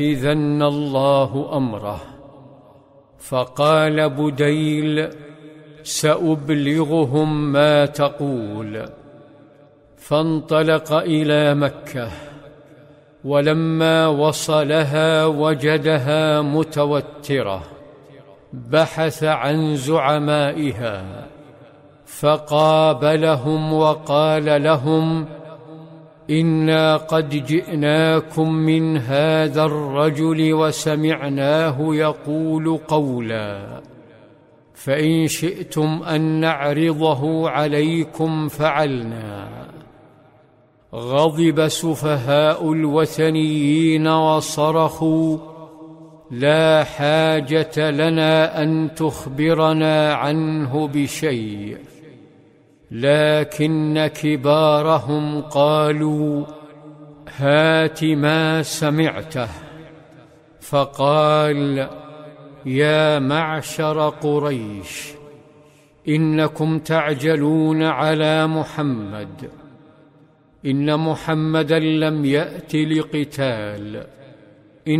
إذن الله أمره. فقال بديل: سأبلغهم ما تقول. فانطلق إلى مكة، ولما وصلها وجدها متوترة، بحث عن زعمائها فقابلهم وقال لهم: إنا قد جئناكم من هذا الرجل وسمعناه يقول قولا، فإن شئتم أن نعرضه عليكم فعلنا. غضب سفهاء الوثنيين وصرخوا: لا حاجة لنا أن تخبرنا عنه بشيء. لكن كبارهم قالوا: هات ما سمعته. فقال: يا معشر قريش، إنكم تعجلون على محمد، إن محمدا لم يأت لقتال،